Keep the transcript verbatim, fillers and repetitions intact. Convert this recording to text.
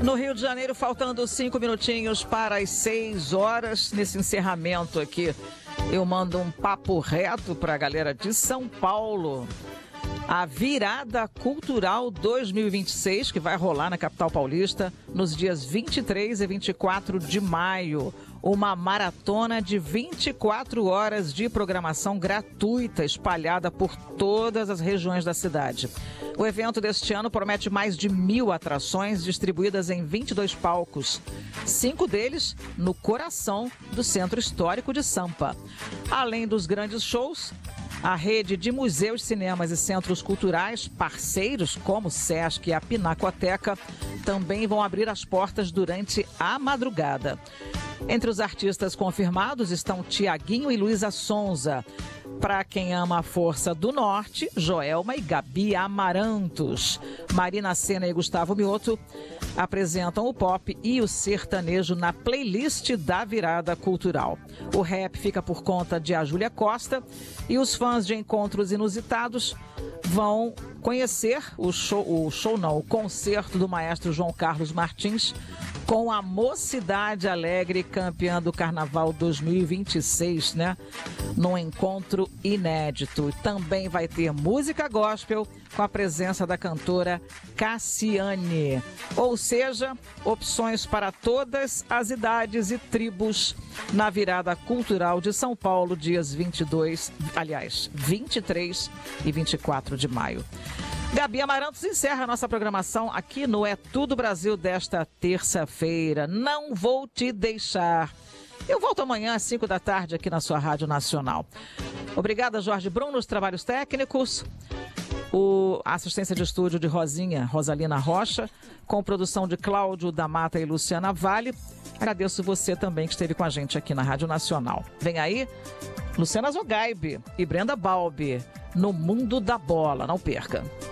No Rio de Janeiro, faltando cinco minutinhos para as seis horas, nesse encerramento aqui, eu mando um papo reto para a galera de São Paulo. A Virada Cultural dois mil e vinte e seis, que vai rolar na capital paulista nos dias vinte e três e vinte e quatro de maio. Uma maratona de vinte e quatro horas de programação gratuita espalhada por todas as regiões da cidade. O evento deste ano promete mais de mil atrações distribuídas em vinte e dois palcos, cinco deles no coração do Centro Histórico de Sampa. Além dos grandes shows, a rede de museus, cinemas e centros culturais, parceiros como o Sesc e a Pinacoteca, também vão abrir as portas durante a madrugada. Entre os artistas confirmados estão Tiaguinho e Luísa Sonza. Para quem ama a Força do Norte, Joelma e Gabi Amarantos. Marina Sena e Gustavo Mioto apresentam o pop e o sertanejo na playlist da Virada Cultural. O rap fica por conta de a Júlia Costa e os fãs de encontros inusitados vão conhecer o show, o show não, o concerto do maestro João Carlos Martins com a Mocidade Alegre, campeã do Carnaval dois mil e vinte e seis, né? Num encontro inédito. Também vai ter música gospel com a presença da cantora Cassiane. Ou seja, opções para todas as idades e tribos na Virada Cultural de São Paulo, dias vinte e dois, aliás, vinte e três e vinte e quatro de maio. Gabi Amarantos encerra a nossa programação aqui no É Tudo Brasil desta terça-feira. Não vou te deixar. Eu volto amanhã às cinco da tarde aqui na sua Rádio Nacional. Obrigada, Jorge Bruno, nos trabalhos técnicos. O, a assistência de estúdio de Rosinha, Rosalina Rocha, com produção de Cláudio da Mata e Luciana Vale. Agradeço você também que esteve com a gente aqui na Rádio Nacional. Vem aí, Luciana Zogaibe e Brenda Balbi, no Mundo da Bola. Não perca.